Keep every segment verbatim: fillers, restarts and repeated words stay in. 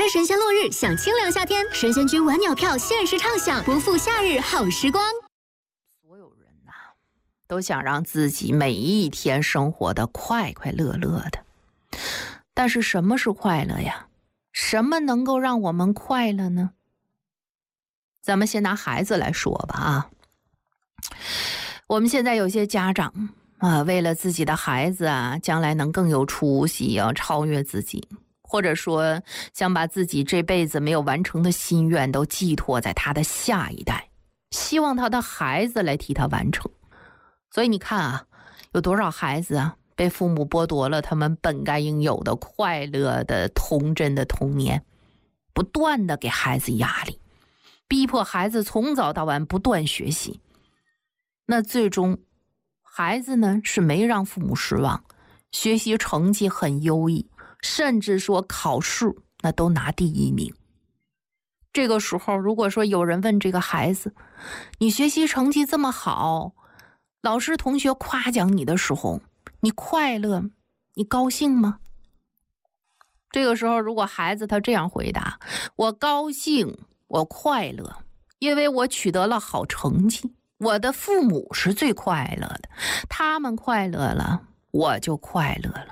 看神仙落日，享清凉夏天，神仙居晚鸟票限时畅享，不负夏日好时光。 所有人呐、啊，都想让自己每一天生活的快快乐乐的。但是什么是快乐呀？什么能够让我们快乐呢？咱们先拿孩子来说吧啊。我们现在有些家长啊，为了自己的孩子啊，将来能更有出息，要超越自己，或者说想把自己这辈子没有完成的心愿都寄托在他的下一代，希望他的孩子来替他完成。所以你看啊，有多少孩子啊，被父母剥夺了他们本该应有的快乐的童真的童年，不断的给孩子压力，逼迫孩子从早到晚不断学习。那最终孩子呢，是没让父母失望，学习成绩很优异，甚至说考试那都拿第一名。这个时候如果说有人问这个孩子，你学习成绩这么好，老师同学夸奖你的时候，你快乐，你高兴吗？这个时候如果孩子他这样回答，我高兴，我快乐，因为我取得了好成绩，我的父母是最快乐的，他们快乐了，我就快乐了。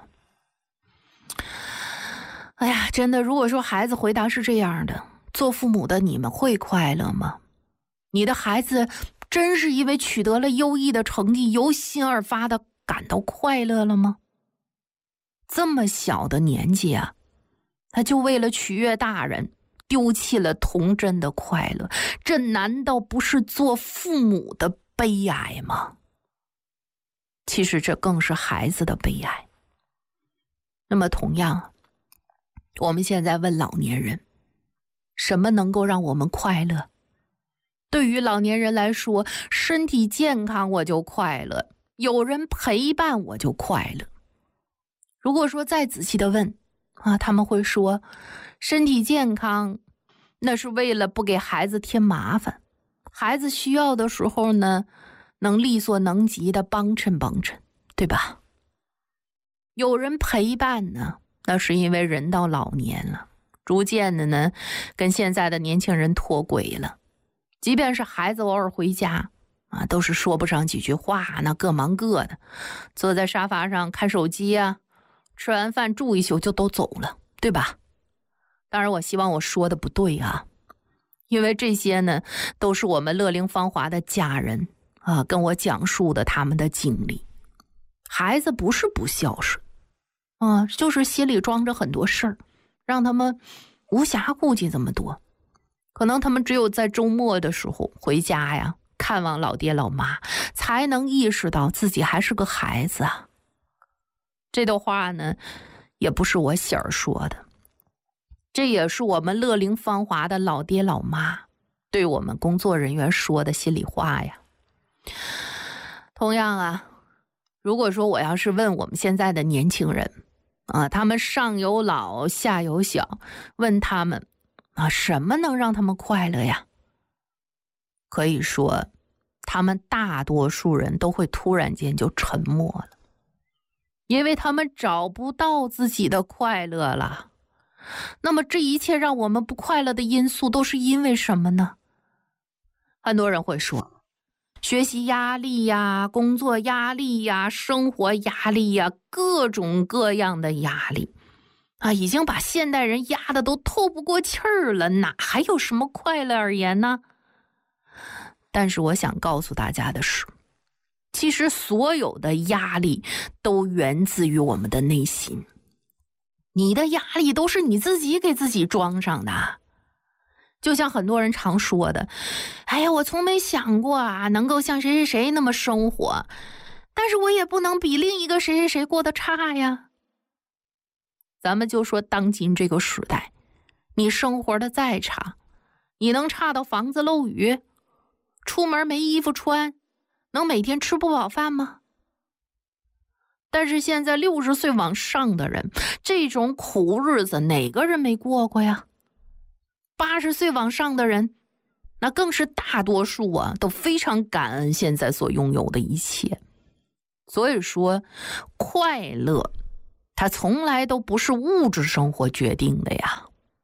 哎呀，真的，如果说孩子回答是这样的，做父母的你们会快乐吗？你的孩子真是因为取得了优异的成绩，由心而发的感到快乐了吗？这么小的年纪啊，他就为了取悦大人，丢弃了童真的快乐，这难道不是做父母的悲哀吗？其实这更是孩子的悲哀。那么同样，我们现在问老年人，什么能够让我们快乐？对于老年人来说，身体健康我就快乐，有人陪伴我就快乐。如果说再仔细的问啊，他们会说，身体健康那是为了不给孩子添麻烦，孩子需要的时候呢，能力所能及的帮衬帮衬，对吧？有人陪伴呢，那是因为人到老年了，逐渐的呢，跟现在的年轻人脱轨了。即便是孩子偶尔回家啊，都是说不上几句话，那各忙各的，坐在沙发上看手机啊，吃完饭住一宿就都走了，对吧？当然我希望我说的不对啊，因为这些呢都是我们乐龄芳华的家人啊跟我讲述的他们的经历。孩子不是不孝顺啊，就是心里装着很多事儿，让他们无暇顾及这么多。可能他们只有在周末的时候回家呀，看望老爹老妈，才能意识到自己还是个孩子啊。这段话呢，也不是我喜儿说的，这也是我们乐龄芳华的老爹老妈对我们工作人员说的心里话呀。同样啊，如果说我要是问我们现在的年轻人啊，他们上有老下有小，问他们啊，什么能让他们快乐呀？可以说他们大多数人都会突然间就沉默了，因为他们找不到自己的快乐了。那么这一切让我们不快乐的因素都是因为什么呢？很多人会说，学习压力呀，工作压力呀，生活压力呀，各种各样的压力啊，已经把现代人压得都透不过气儿了，哪还有什么快乐而言呢？但是我想告诉大家的是，其实所有的压力都源自于我们的内心，你的压力都是你自己给自己装上的。就像很多人常说的，哎呀，我从没想过啊，能够像谁谁谁那么生活，但是我也不能比另一个谁谁谁过得差呀。咱们就说当今这个时代，你生活的再差，你能差到房子漏雨，出门没衣服穿，能每天吃不饱饭吗？但是现在六十岁往上的人，这种苦日子哪个人没过过呀？八十岁往上的人，那更是大多数啊，都非常感恩现在所拥有的一切。所以说，快乐它从来都不是物质生活决定的呀。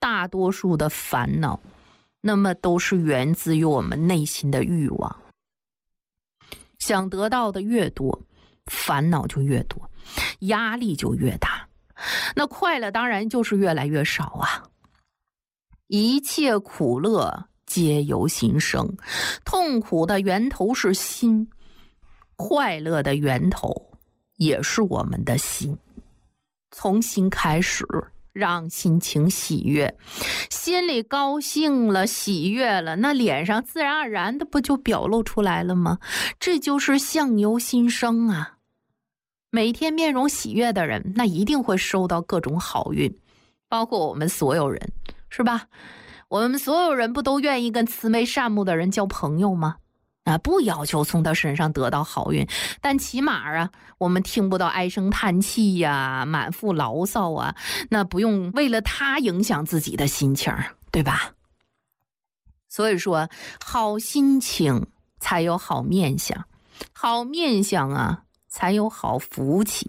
大多数的烦恼，那么都是源自于我们内心的欲望。想得到的越多，烦恼就越多，压力就越大，那快乐当然就是越来越少啊。一切苦乐皆由心生，痛苦的源头是心，快乐的源头也是我们的心。从心开始，让心情喜悦，心里高兴了，喜悦了，那脸上自然而然的不就表露出来了吗？这就是相由心生啊。每天面容喜悦的人，那一定会收到各种好运，包括我们所有人，是吧？我们所有人不都愿意跟慈眉善目的人交朋友吗？啊，不要求从他身上得到好运，但起码啊，我们听不到唉声叹气呀、满腹牢骚啊，那不用为了他影响自己的心情，对吧？所以说，好心情才有好面相，好面相啊，才有好福气。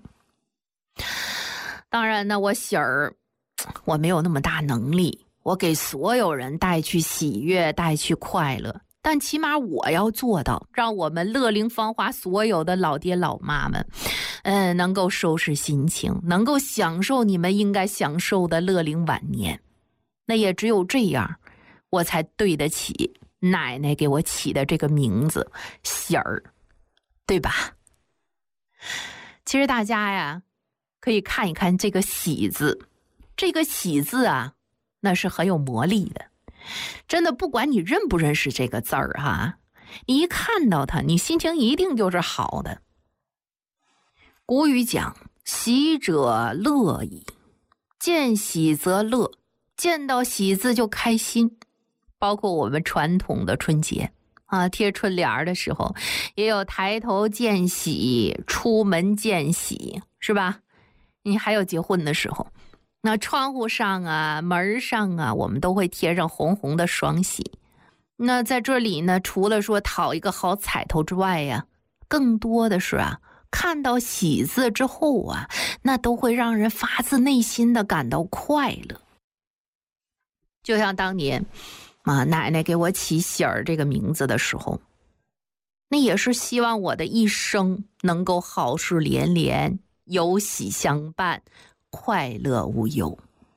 当然呢，我喜儿，我没有那么大能力，我给所有人带去喜悦，带去快乐。但起码我要做到，让我们乐龄芳华所有的老爹老妈们，嗯，能够收拾心情，能够享受你们应该享受的乐龄晚年。那也只有这样，我才对得起奶奶给我起的这个名字喜儿，对吧？其实大家呀，可以看一看这个喜字，这个喜字啊，那是很有魔力的。真的，不管你认不认识这个字儿哈，你一看到它，你心情一定就是好的。古语讲，喜者乐矣，见喜则乐，见到喜字就开心。包括我们传统的春节啊，贴春联的时候，也有抬头见喜，出门见喜，是吧？你还有结婚的时候，那窗户上啊，门上啊，我们都会贴上红红的双喜。那在这里呢，除了说讨一个好彩头之外呀，更多的是啊，看到喜字之后啊，那都会让人发自内心的感到快乐。就像当年啊，奶奶给我起喜儿这个名字的时候，那也是希望我的一生能够好事连连，有喜相伴，快乐无忧。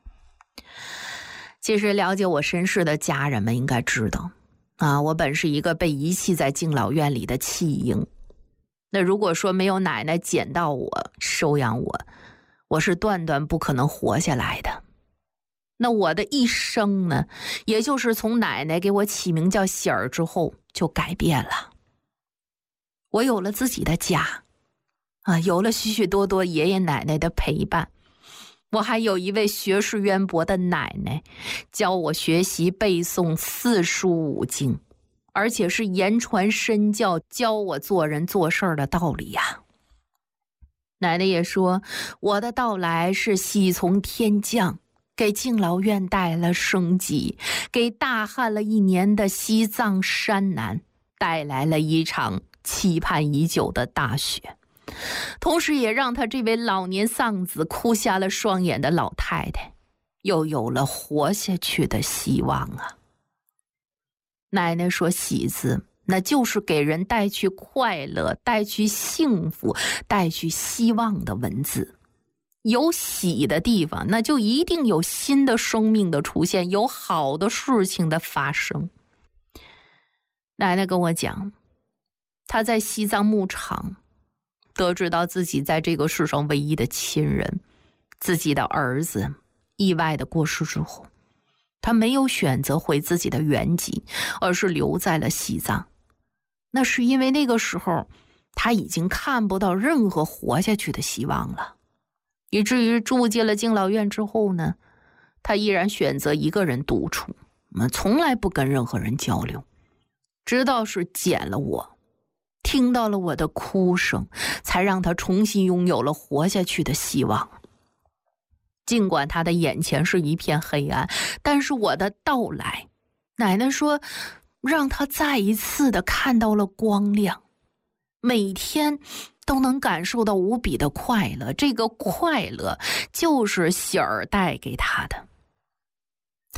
其实了解我身世的家人们应该知道啊，我本是一个被遗弃在敬老院里的弃婴。那如果说没有奶奶捡到我，收养我，我是断断不可能活下来的。那我的一生呢，也就是从奶奶给我起名叫喜儿之后就改变了。我有了自己的家啊，有了许许多多爷爷奶奶的陪伴，我还有一位学识渊博的奶奶，教我学习背诵四书五经，而且是言传身教，教我做人做事的道理呀。奶奶也说，我的到来是喜从天降，给敬老院带来生机，给大旱了一年的西藏山南带来了一场期盼已久的大雪，同时也让他这位老年丧子哭瞎了双眼的老太太又有了活下去的希望啊。奶奶说，喜字那就是给人带去快乐，带去幸福，带去希望的文字。有喜的地方，那就一定有新的生命的出现，有好的事情的发生。奶奶跟我讲，她在西藏牧场得知到自己在这个世上唯一的亲人，自己的儿子意外的过世之后，她没有选择回自己的原籍，而是留在了西藏。那是因为那个时候她已经看不到任何活下去的希望了，以至于住进了敬老院之后呢，他依然选择一个人独处，从来不跟任何人交流，直到是捡了我，听到了我的哭声，才让他重新拥有了活下去的希望。尽管他的眼前是一片黑暗，但是我的到来，奶奶说，让他再一次的看到了光亮，每天都能感受到无比的快乐，这个快乐就是喜儿带给他的。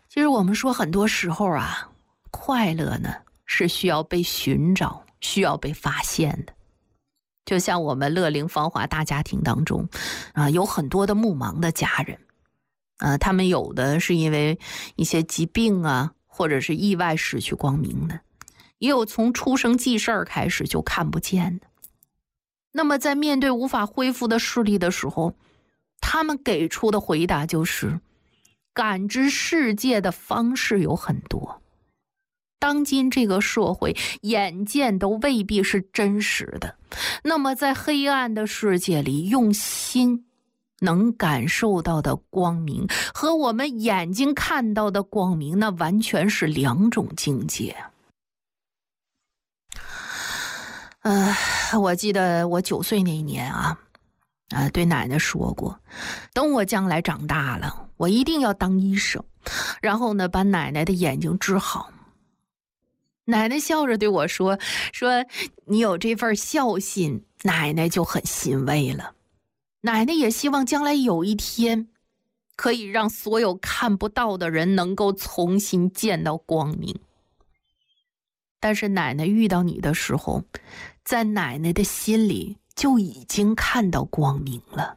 其实我们说很多时候啊，快乐呢是需要被寻找，需要被发现的。就像我们乐龄芳华大家庭当中啊、呃，有很多的目盲的家人，呃，他们有的是因为一些疾病啊，或者是意外失去光明的，也有从出生记事儿开始就看不见的。那么在面对无法恢复的视力的时候，他们给出的回答就是，感知世界的方式有很多。当今这个社会，眼见都未必是真实的。那么在黑暗的世界里，用心能感受到的光明和我们眼睛看到的光明，那完全是两种境界。呃，我记得我九岁那一年啊，啊，对奶奶说过，等我将来长大了，我一定要当医生，然后呢，把奶奶的眼睛治好。奶奶笑着对我说，说你有这份孝心，奶奶就很欣慰了。奶奶也希望将来有一天，可以让所有看不到的人能够重新见到光明。但是奶奶遇到你的时候，在奶奶的心里就已经看到光明了。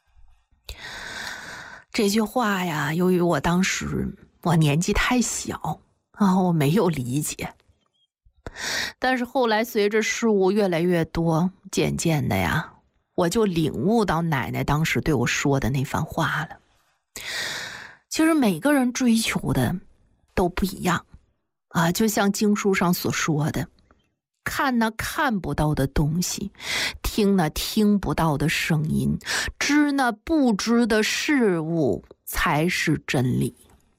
这句话呀，由于我当时我年纪太小啊，我没有理解。但是后来随着事物越来越多，渐渐的呀，我就领悟到奶奶当时对我说的那番话了。其实每个人追求的都不一样啊，就像经书上所说的，看那看不到的东西，听那听不到的声音，知那不知的事物，才是真理。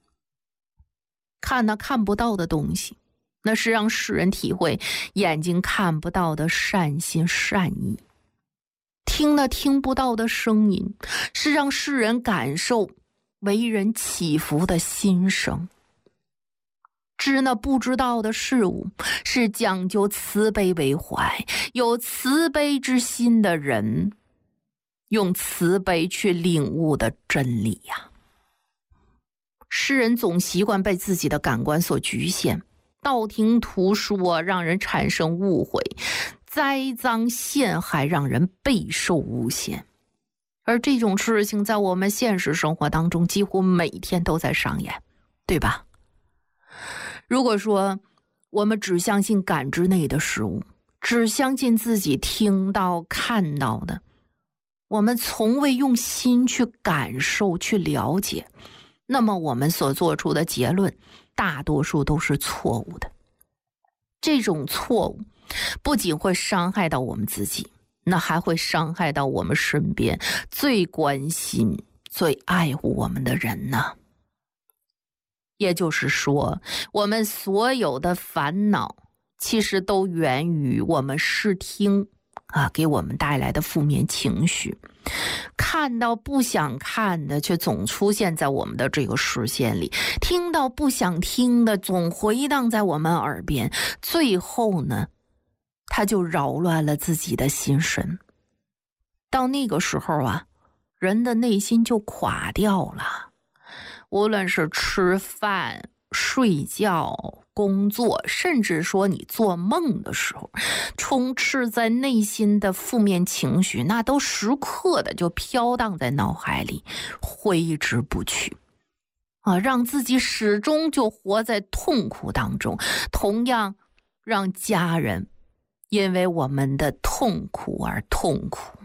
看那看不到的东西，那是让世人体会眼睛看不到的善心善意；听那听不到的声音，是让世人感受为人祈福的心声；知那不知道的事物，是讲究慈悲为怀，有慈悲之心的人，用慈悲去领悟的真理呀。世人总习惯被自己的感官所局限，道听途说让人产生误会，栽赃陷害让人备受诬陷。而这种事情在我们现实生活当中几乎每天都在上演，对吧？如果说我们只相信感知内的事物，只相信自己听到看到的，我们从未用心去感受去了解，那么我们所做出的结论大多数都是错误的。这种错误不仅会伤害到我们自己，那还会伤害到我们身边最关心最爱护我们的人呢。也就是说，我们所有的烦恼其实都源于我们视听啊给我们带来的负面情绪，看到不想看的却总出现在我们的这个视线里，听到不想听的总回荡在我们耳边，最后呢，他就扰乱了自己的心神。到那个时候啊，人的内心就垮掉了。无论是吃饭、睡觉、工作，甚至说你做梦的时候，充斥在内心的负面情绪，那都时刻的就飘荡在脑海里，挥之不去啊，让自己始终就活在痛苦当中，同样让家人因为我们的痛苦而痛苦。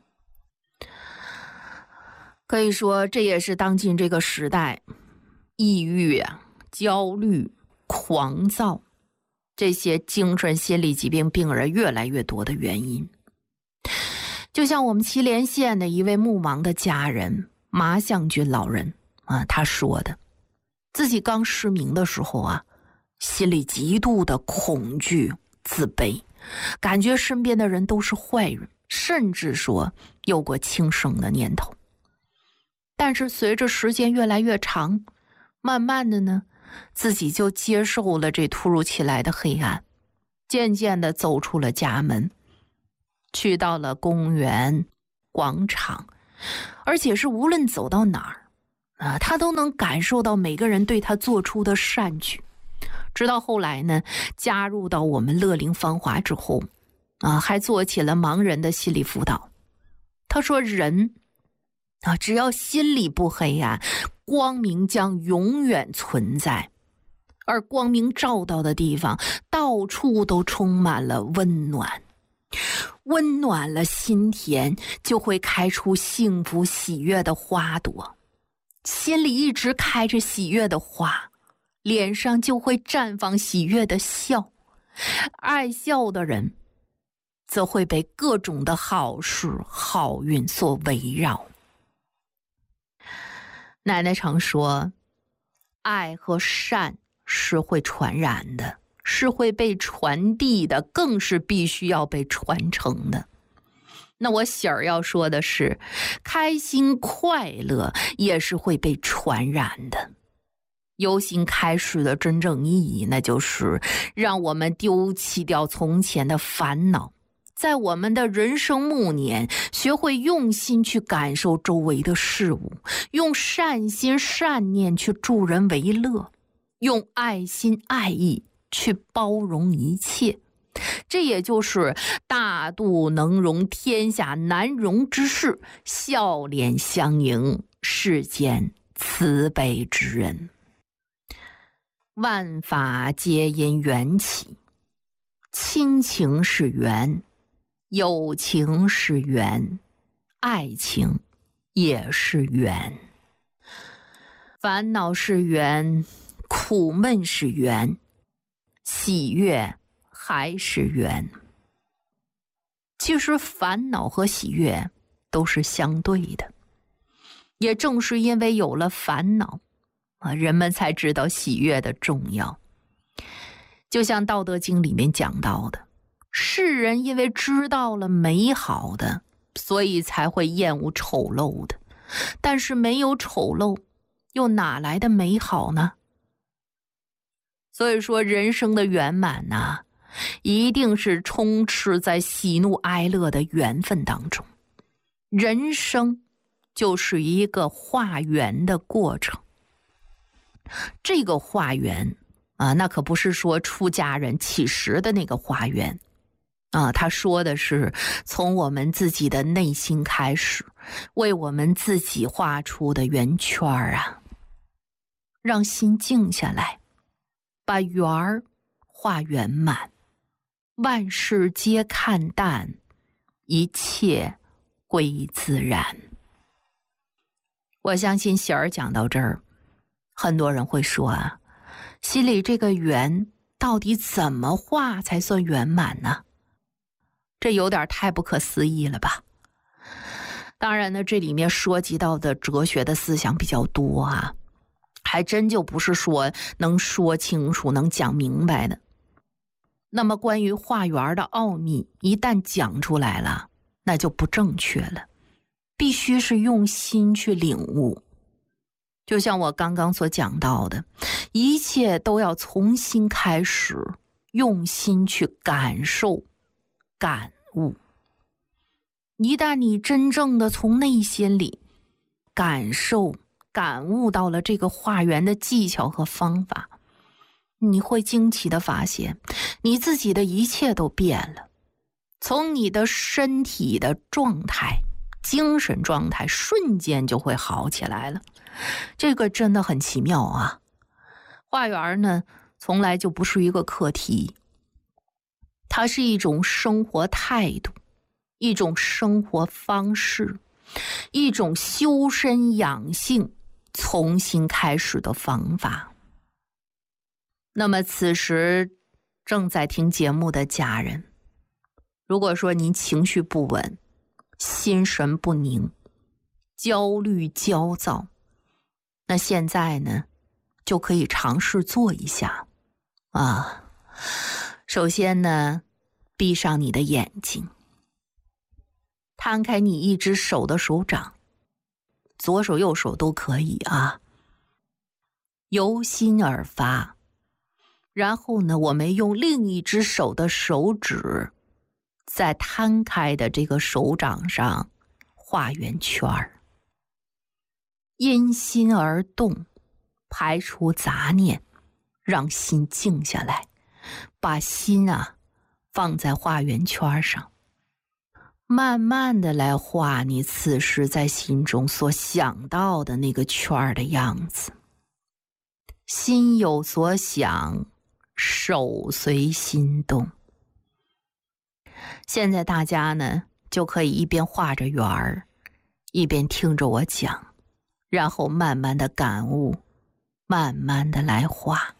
可以说这也是当今这个时代抑郁啊、焦虑、狂躁这些精神心理疾病病人越来越多的原因。就像我们祁连县的一位目盲的家人马向军老人啊，他说的，自己刚失明的时候啊，心里极度的恐惧、自卑，感觉身边的人都是坏人，甚至说有过轻生的念头。但是随着时间越来越长，慢慢的呢，自己就接受了这突如其来的黑暗，渐渐的走出了家门，去到了公园、广场，而且是无论走到哪儿， 啊，他都能感受到每个人对他做出的善举。直到后来呢，加入到我们乐龄芳华之后，啊，还做起了盲人的心理辅导。他说人啊，只要心里不黑暗，光明将永远存在。而光明照到的地方，到处都充满了温暖。温暖了心田，就会开出幸福喜悦的花朵。心里一直开着喜悦的花，脸上就会绽放喜悦的笑。爱笑的人则会被各种的好事好运所围绕。奶奶常说，爱和善是会传染的，是会被传递的，更是必须要被传承的。那我喜儿要说的是，开心快乐也是会被传染的。由心开始的真正意义，那就是让我们丢弃掉从前的烦恼，在我们的人生暮年，学会用心去感受周围的事物，用善心善念去助人为乐，用爱心爱意去包容一切。这也就是大度能容天下难容之事，笑脸相迎世间慈悲之人。万法皆因缘起，亲情是缘，友情是缘，爱情也是缘。烦恼是缘，苦闷是缘，喜悦还是缘。其实烦恼和喜悦都是相对的，也正是因为有了烦恼啊，人们才知道喜悦的重要。就像《道德经》里面讲到的，世人因为知道了美好的，所以才会厌恶丑陋的，但是没有丑陋，又哪来的美好呢？所以说人生的圆满啊，一定是充斥在喜怒哀乐的缘分当中。人生就是一个化缘的过程。这个化缘啊，那可不是说出家人乞食的那个化缘啊，他说的是从我们自己的内心开始，为我们自己画出的圆圈啊，让心静下来，把圆儿画圆满，万事皆看淡，一切归自然。我相信喜儿讲到这儿，很多人会说啊，心里这个圆到底怎么画才算圆满呢？这有点太不可思议了吧？当然呢，这里面涉及到的哲学的思想比较多啊，还真就不是说能说清楚能讲明白的。那么关于画圆的奥秘一旦讲出来了，那就不正确了，必须是用心去领悟。就像我刚刚所讲到的，一切都要从心开始，用心去感受感悟。一旦你真正的从内心里感受感悟到了这个画圆的技巧和方法，你会惊奇的发现你自己的一切都变了。从你的身体的状态、精神状态瞬间就会好起来了，这个真的很奇妙啊。画圆呢，从来就不是一个课题，它是一种生活态度，一种生活方式，一种修身养性重新开始的方法。那么此时正在听节目的家人，如果说您情绪不稳，心神不宁，焦虑焦躁，那现在呢就可以尝试做一下啊。首先呢，闭上你的眼睛，摊开你一只手的手掌，左手右手都可以啊，由心而发。然后呢，我们用另一只手的手指在摊开的这个手掌上画圆圈儿。 因心而动，排除杂念，让心静下来，把心啊放在画圆圈上，慢慢的来画你此时在心中所想到的那个圈的样子。心有所想，手随心动。现在大家呢就可以一边画着圆儿，一边听着我讲，然后慢慢的感悟，慢慢的来画。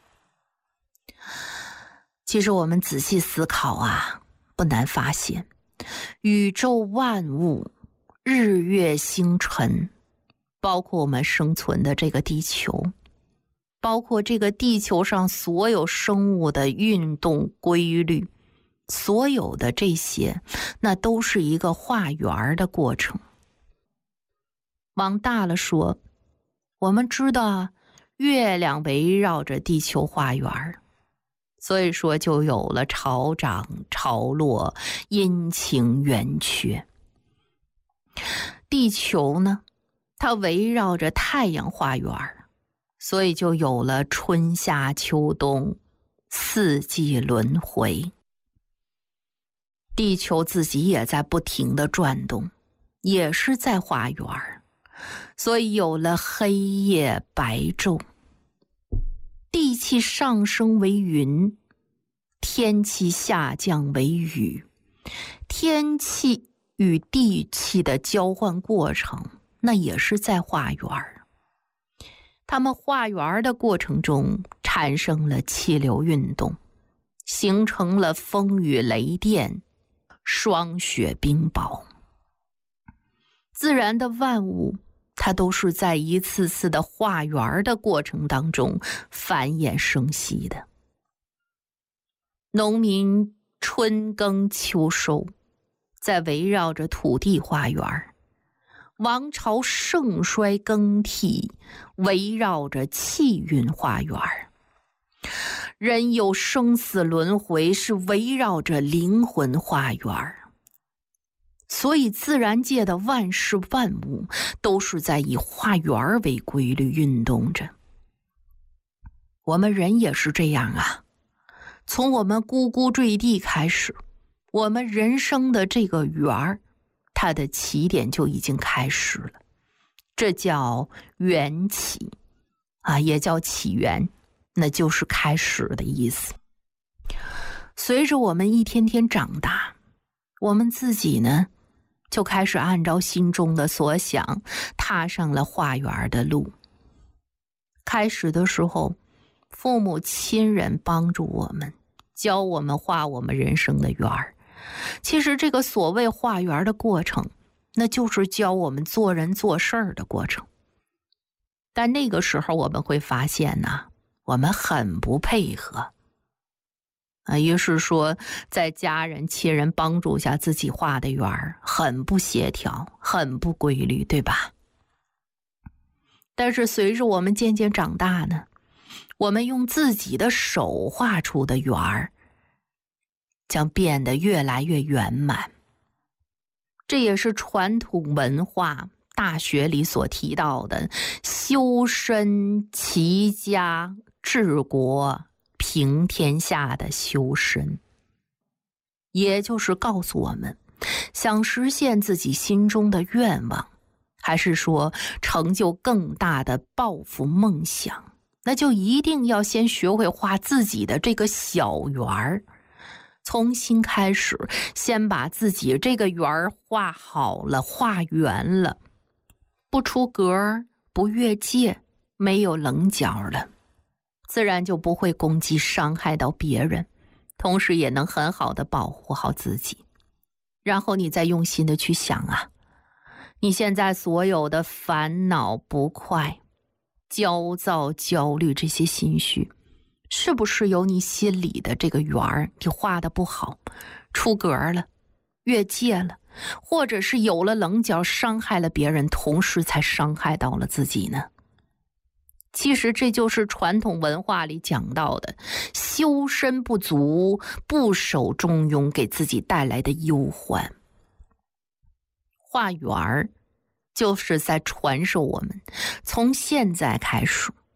其实我们仔细思考啊，不难发现，宇宙万物、日月星辰，包括我们生存的这个地球，包括这个地球上所有生物的运动规律，所有的这些，那都是一个画圆的过程。往大了说，我们知道月亮围绕着地球画圆，所以说就有了潮涨潮落、阴晴圆缺。地球呢，它围绕着太阳画圆，所以就有了春夏秋冬、四季轮回。地球自己也在不停地转动，也是在画圆，所以有了黑夜白昼。地气上升为云，天气下降为雨。天气与地气的交换过程，那也是在画圆。它们画圆的过程中产生了气流运动，形成了风雨雷电、霜雪冰雹。自然的万物，它都是在一次次的画圆的过程当中繁衍生息的。农民春耕秋收，在围绕着土地画圆；王朝盛衰更替，围绕着气运画圆；人有生死轮回，是围绕着灵魂画圆。所以自然界的万事万物都是在以画圆为规律运动着。我们人也是这样啊，从我们呱呱坠地开始，我们人生的这个圆，它的起点就已经开始了，这叫缘起啊，也叫起源，那就是开始的意思。随着我们一天天长大，我们自己呢就开始按照心中的所想踏上了画圆的路。开始的时候，父母亲人帮助我们，教我们画我们人生的圆。其实这个所谓画圆的过程，那就是教我们做人做事儿的过程。但那个时候我们会发现呢、啊，我们很不配合啊，于是说在家人亲人帮助下，自己画的圆很不协调，很不规律，对吧？但是随着我们渐渐长大呢，我们用自己的手画出的圆将变得越来越圆满。这也是传统文化大学里所提到的修身齐家治国平天下的修身，也就是告诉我们，想实现自己心中的愿望，还是说成就更大的抱负梦想，那就一定要先学会画自己的这个小圆儿，从心开始，先把自己这个圆儿画好了，画圆了，不出格，不越界，没有棱角了，自然就不会攻击伤害到别人，同时也能很好的保护好自己。然后你再用心的去想啊，你现在所有的烦恼不快、焦躁焦虑这些心绪，是不是有你心里的这个圆儿你画的不好，出格了，越界了，或者是有了棱角，伤害了别人，同时才伤害到了自己呢？其实这就是传统文化里讲到的修身不足、不守中庸给自己带来的忧患。画圆儿就是在传授我们，从现在开始，